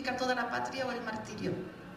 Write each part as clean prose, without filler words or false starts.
significa toda la patria o el martirio.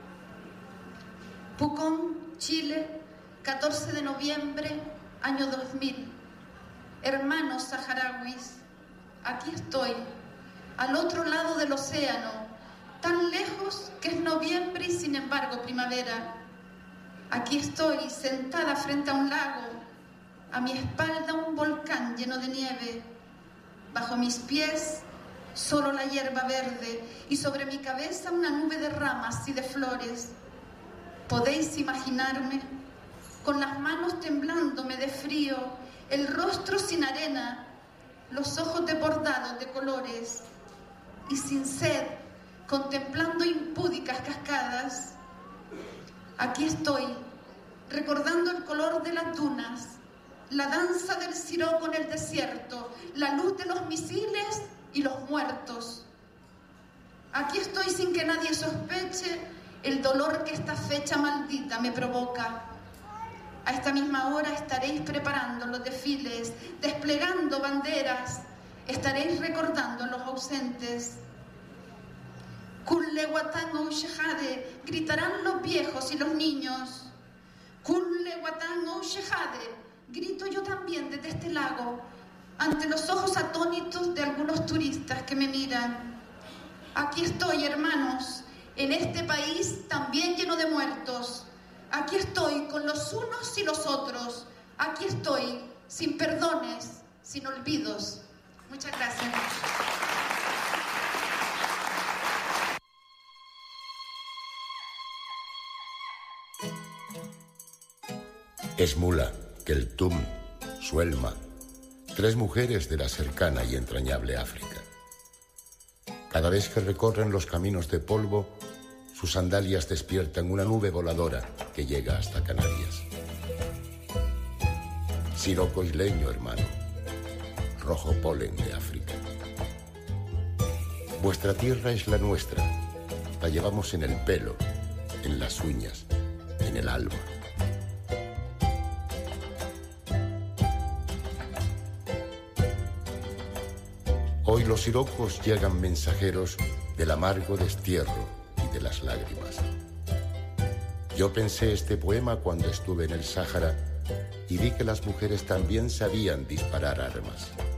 Pucón, Chile, 14 de noviembre, año 2000. Hermanos saharauis, aquí estoy, al otro lado del océano, tan lejos que es noviembre y sin embargo primavera. Aquí estoy, sentada frente a un lago, a mi espalda un volcán lleno de nieve, bajo mis pies solo la hierba verde y sobre mi cabeza una nube de ramas y de flores. ¿Podéis imaginarme? Con las manos temblándome de frío, el rostro sin arena, los ojos desbordados de colores y sin sed, contemplando impúdicas cascadas. Aquí estoy, recordando el color de las dunas, la danza del siroco en el desierto, la luz de los misiles y los muertos. Aquí estoy sin que nadie sospeche el dolor que esta fecha maldita me provoca. A esta misma hora estaréis preparando los desfiles, desplegando banderas, estaréis recordando a los ausentes. Kulle Watan Oushehade, gritarán los viejos y los niños. Kulle Watan Oushehade, grito yo también desde este lago, ante los ojos atónitos de algunos turistas que me miran. Aquí estoy, hermanos, en este país también lleno de muertos. Aquí estoy con los unos y los otros. Aquí estoy sin perdones, sin olvidos. Muchas gracias. Esmula, Keltum, Suelma, 3 mujeres de la cercana y entrañable África. Cada vez que recorren los caminos de polvo, sus sandalias despiertan una nube voladora que llega hasta Canarias. Siroco isleño, hermano, rojo polen de África. Vuestra tierra es la nuestra, la llevamos en el pelo, en las uñas, en el alma. Hoy los sirocos llegan mensajeros del amargo destierro y de las lágrimas. Yo pensé este poema cuando estuve en el Sáhara y vi que las mujeres también sabían disparar armas.